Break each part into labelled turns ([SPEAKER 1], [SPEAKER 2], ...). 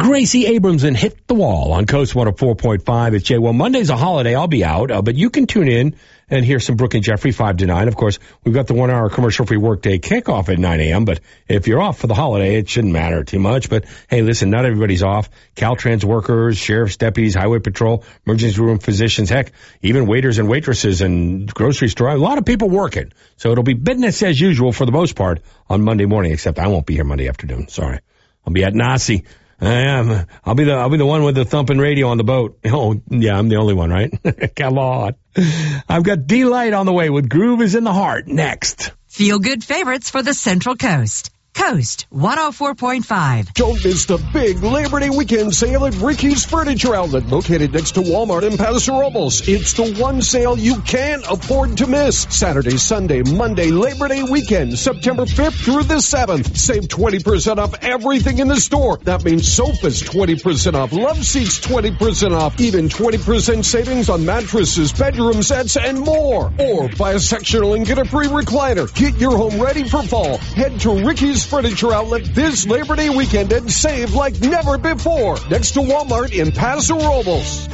[SPEAKER 1] Gracie Abrams and Hit the Wall on Coast 104.5. It's Jay. Well, Monday's a holiday. I'll be out, but you can tune in and hear some Brooke and Jeffrey 5 to 9. Of course, we've got the 1 hour commercial-free workday kickoff at 9 a.m., but if you're off for the holiday, it shouldn't matter too much. But hey, listen, not everybody's off. Caltrans workers, sheriff's deputies, highway patrol, emergency room physicians, heck, even waiters and waitresses and grocery store. A lot of people working. So it'll be business as usual for the most part on Monday morning, except I won't be here Monday afternoon. Sorry. I'll be at Nasi. I am. I'll be the one with the thumping radio on the boat. Oh, yeah, I'm the only one, right? Come on. I've got D-Light on the way with Groove is in the Heart next.
[SPEAKER 2] Feel good favorites for the Central Coast. Coast 104.5.
[SPEAKER 3] Don't miss the big Labor Day weekend sale at Ricky's Furniture Outlet, located next to Walmart in Paso Robles. It's the one sale you can't afford to miss. Saturday, Sunday, Monday, Labor Day weekend, September 5th through the 7th. Save 20% off everything in the store. That means sofas 20% off, love seats 20% off, even 20% savings on mattresses, bedroom sets, and more. Or buy a sectional and get a free recliner. Get your home ready for fall. Head to Ricky's Furniture Outlet this Labor Day weekend and save like never before. Next to Walmart in Paso Robles.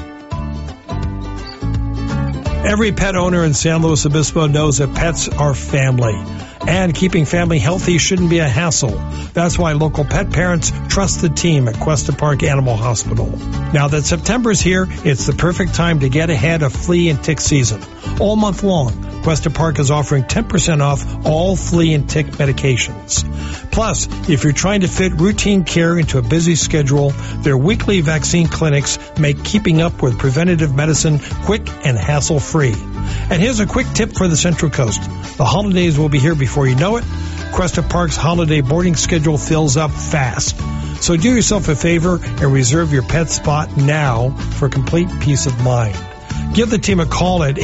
[SPEAKER 4] Every pet owner in San Luis Obispo knows that pets are family. And keeping family healthy shouldn't be a hassle. That's why local pet parents trust the team at Cuesta Park Animal Hospital. Now that September's here, it's the perfect time to get ahead of flea and tick season. All month long, Cuesta Park is offering 10% off all flea and tick medications. Plus, if you're trying to fit routine care into a busy schedule, their weekly vaccine clinics make keeping up with preventative medicine quick and hassle-free. And here's a quick tip for the Central Coast. The holidays will be here before you know it. Cuesta Park's holiday boarding schedule fills up fast. So do yourself a favor and reserve your pet spot now for complete peace of mind. Give the team a call at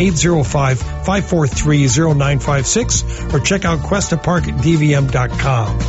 [SPEAKER 4] 805-543-0956 or check out QuestaParkDVM.com.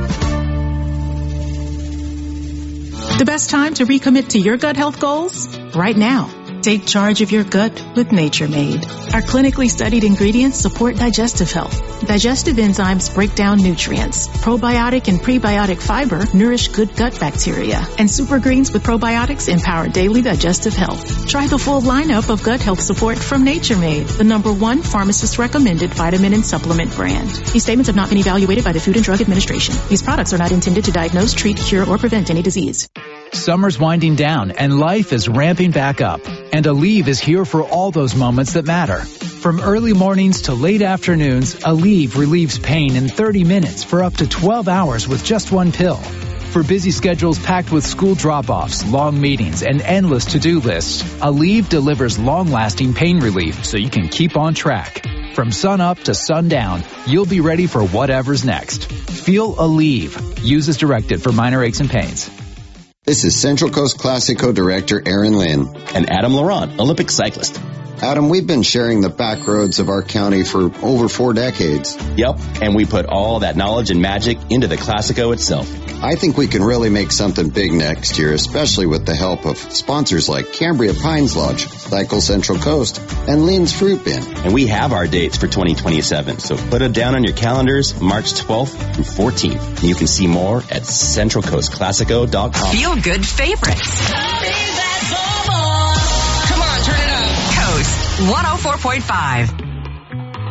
[SPEAKER 5] The best time to recommit to your gut health goals? Right now. Take charge of your gut with Nature Made. Our clinically studied ingredients support digestive health. Digestive enzymes break down nutrients. Probiotic and prebiotic fiber nourish good gut bacteria. And super greens with probiotics empower daily digestive health. Try the full lineup of gut health support from Nature Made, the #1 pharmacist-recommended vitamin and supplement brand. These statements have not been evaluated by the Food and Drug Administration. These products are not intended to diagnose, treat, cure, or prevent any disease.
[SPEAKER 6] Summer's winding down and life is ramping back up. And Aleve is here for all those moments that matter. From early mornings to late afternoons, Aleve relieves pain in 30 minutes for up to 12 hours with just one pill. For busy schedules packed with school drop-offs, long meetings, and endless to-do lists, Aleve delivers long-lasting pain relief so you can keep on track. From sun up to sundown, you'll be ready for whatever's next. Feel Aleve. Use as directed for minor aches and pains.
[SPEAKER 7] This is Central Coast Classico Director Aaron Lynn.
[SPEAKER 8] And Adam Laurent, Olympic cyclist.
[SPEAKER 7] Adam, we've been sharing the back roads of our county for over 4 decades.
[SPEAKER 8] Yep, and we put all that knowledge and magic into the Classico itself.
[SPEAKER 7] I think we can really make something big next year, especially with the help of sponsors like Cambria Pines Lodge, Cycle Central Coast, and Lynn's Fruit Bin.
[SPEAKER 8] And we have our dates for 2027, so put it down on your calendars, March 12th through 14th. And you can see more at centralcoastclassico.com.
[SPEAKER 2] Feel good favorites. Come on, turn it up. Coast 104.5.